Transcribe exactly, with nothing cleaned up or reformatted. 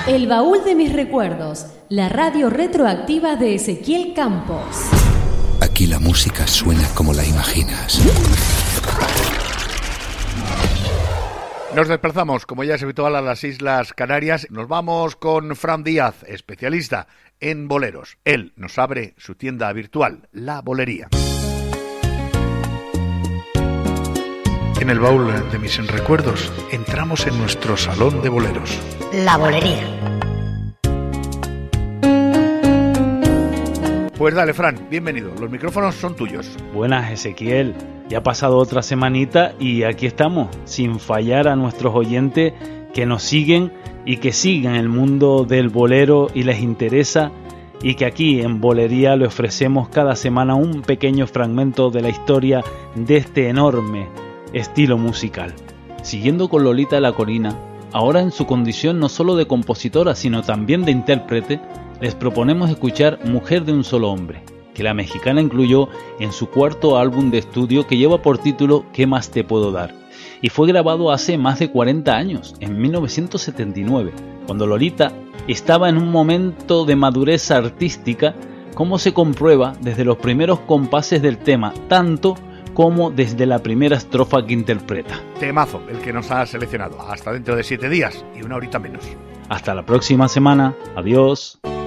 El baúl de mis recuerdos, la radio retroactiva de Ezequiel Campos. Aquí la música suena como la imaginas. Nos desplazamos, como ya es habitual, a las Islas Canarias. Nos vamos con Fran Díaz, especialista en boleros. Él nos abre su tienda virtual, La Bolería. En el baúl de mis recuerdos entramos en nuestro salón de boleros. La Bolería. Pues dale, Fran, bienvenido. Los micrófonos son tuyos. Buenas, Ezequiel. Ya ha pasado otra semanita y aquí estamos, sin fallar a nuestros oyentes que nos siguen y que siguen el mundo del bolero y les interesa, y que aquí en Bolería le ofrecemos cada semana un pequeño fragmento de la historia de este enorme estilo musical. Siguiendo con Lolita La Corina, ahora en su condición no solo de compositora sino también de intérprete, les proponemos escuchar Mujer de un solo hombre, que la mexicana incluyó en su cuarto álbum de estudio que lleva por título ¿Qué más te puedo dar? Y fue grabado hace más de cuarenta años, en mil novecientos setenta y nueve, cuando Lolita estaba en un momento de madurez artística, como se comprueba desde los primeros compases del tema, tanto como desde la primera estrofa que interpreta. Temazo, el que nos ha seleccionado. Hasta dentro de siete días y una horita menos. Hasta la próxima semana. Adiós.